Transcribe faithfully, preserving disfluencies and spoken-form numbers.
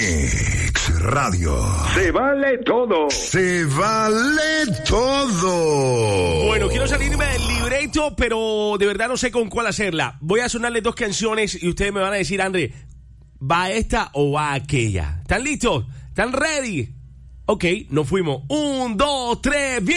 Mix Radio. Se vale todo. Se vale todo. Bueno, quiero salirme del libreto, pero de verdad no sé con cuál hacerla. Voy a sonarles dos canciones y ustedes me van a decir, André, ¿va esta o va aquella? ¿Están listos? ¿Están ready? Ok, nos fuimos. Un, dos, tres, bien.